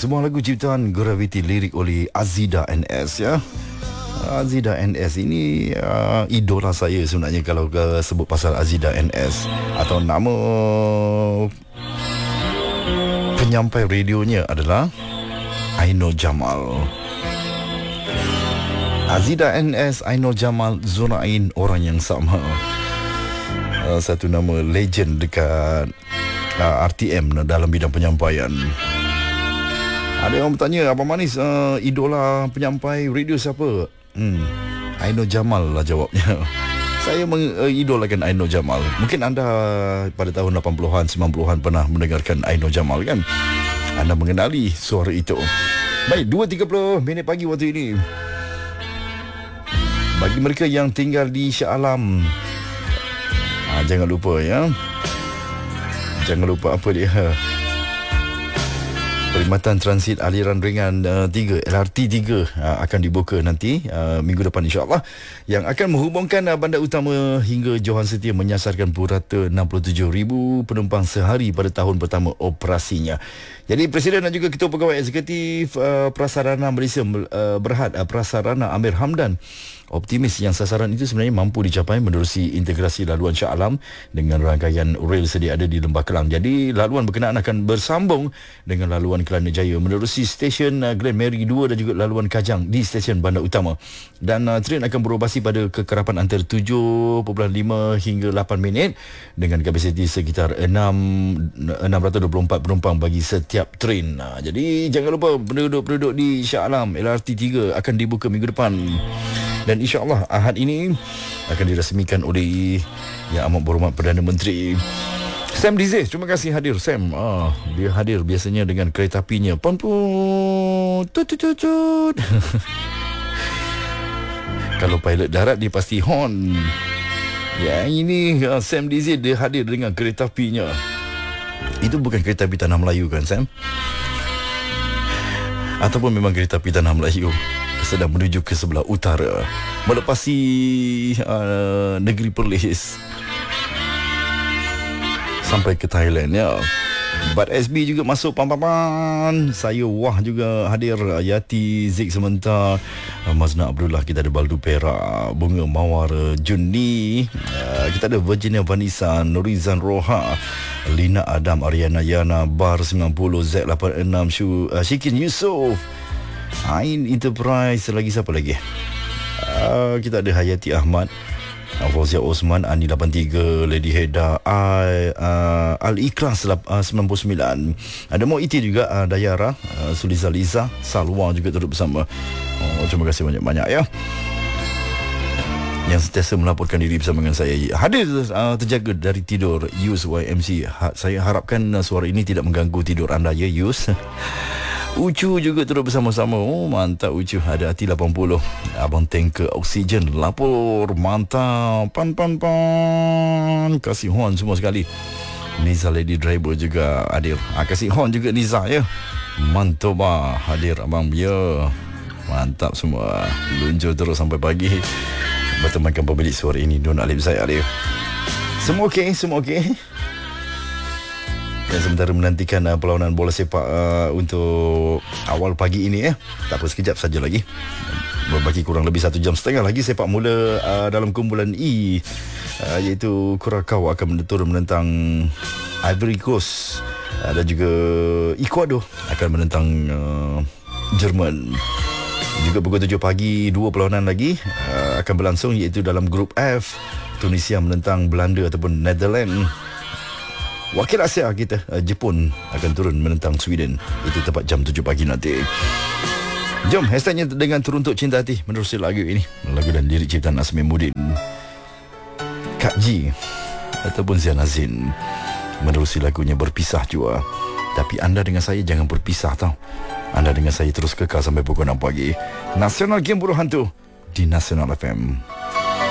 Sebuah lagu ciptaan Gravity, lirik oleh Azida NS ya. Azida NS ini idola saya sebenarnya kalau sebut pasal Azida NS, atau nama penyampai radionya adalah Aino Jamal. Azida NS, Aino Jamal, Zunain, orang yang sama. Satu nama legend dekat RTM dalam bidang penyampaian. Ada orang bertanya, Abang Manis, idola penyampai radio siapa? Aino Jamal lah jawabnya. Saya mengidolakan Aino Jamal. Mungkin anda pada tahun 80-an, 90-an pernah mendengarkan Aino Jamal kan? Anda mengenali suara itu. Baik, 2.30 minit pagi waktu ini. Bagi mereka yang tinggal di Shah Alam, jangan lupa ya. Jangan lupa apa dia? Perkhidmatan transit aliran ringan 3 LRT 3 akan dibuka nanti minggu depan insya-Allah, yang akan menghubungkan bandar utama hingga Johan Setia, menyasarkan purata 67,000 penumpang sehari pada tahun pertama operasinya. Jadi Presiden dan juga Ketua Pegawai Eksekutif Prasarana Malaysia Berhad Prasarana Amir Hamdan optimis yang sasaran itu sebenarnya mampu dicapai menerusi integrasi laluan Shah Alam dengan rangkaian rel sedia ada di Lembah Kelang. Jadi laluan berkenaan akan bersambung dengan laluan Kelana Jaya menerusi stesen Glen Mary 2 dan juga laluan Kajang di stesen bandar utama. Dan train akan beroperasi pada kekerapan antara 7.5 hingga 8 minit dengan kapasiti sekitar 624 penumpang bagi setiap train. Jadi jangan lupa penduduk-penduduk di Shah Alam LRT 3 akan dibuka minggu depan. Dan insya-Allah Ahad ini akan dirasmikan oleh Yang Amat Berhormat Perdana Menteri Sam Diziz. Terima kasih hadir Sam. Dia hadir biasanya dengan kereta apinya. Pon tut tut tut. Kalau pilot darat dia pasti horn. Yang ini Sam Diziz dia hadir dengan kereta apinya. Itu bukan kereta api Tanah Melayu kan Sam? Ataupun memang kereta api Tanah Melayu sedang menuju ke sebelah utara, melepasi negeri Perlis sampai ke Thailand ya. But SB juga masuk pan. Saya Wah juga hadir, Yati Zik sementara, Mazna Abdullah, kita ada Baldu Perak, Bunga Mawar Juni, kita ada Virginia Vanessa, Nurizan Roha, Lina Adam, Ariana Yana, Bar 90, Z86, Syikin Yusof, Ain Enterprise, lagi siapa lagi? Kita ada Hayati Ahmad, Fauzia Osman, Ani 83, Lady Heda, Al-Ikhlas 99. Ada Mo Iti juga, Dayara, Suliza Liza, Salwa juga turut bersama. Terima kasih banyak-banyak ya, yang sentiasa melaporkan diri bersama dengan saya. Hadir terjaga dari tidur, Yus YMC. Saya harapkan suara ini tidak mengganggu tidur anda ya Yus. Ucu juga turut bersama-sama. Mantap Ucu. Ada Ati 80, Abang Tanker Oksigen lapor. Mantap. Pan. Kasih horn semua sekali. Niza Lady Driver juga hadir. Kasih horn juga Niza ya. Mantap hadir abang ya. Mantap semua. Luncur terus sampai pagi bertemankan pemilik suara ini, Don Alif saya dia. Semua okey? Dan sementara menantikan perlawanan bola sepak untuk awal pagi ini ya. Tak apa, sekejap saja lagi. Berbagi kurang lebih 1 jam setengah lagi sepak mula dalam kumpulan E, iaitu Curacao akan turun menentang Ivory Coast, dan juga Ecuador akan menentang Jerman. Juga pukul 7 pagi 2 perlawanan lagi akan berlangsung, iaitu dalam grup F, Tunisia menentang Belanda ataupun Netherlands. Wakil Asia kita, Jepun akan turun menentang Sweden. Itu tepat jam 7 pagi nanti. Jom, hashtagnya dengan teruntuk cinta hati menerusi lagu ini. Lagu dan lirik ciptaan Asmi Mudin, Kak Ji ataupun Zian Azin. Menerusi lagunya Berpisah Jua. Tapi anda dengan saya jangan berpisah tau. Anda dengan saya terus kekal sampai pukul 6 pagi. Nasional Game Buruh Hantu di Nasional FM.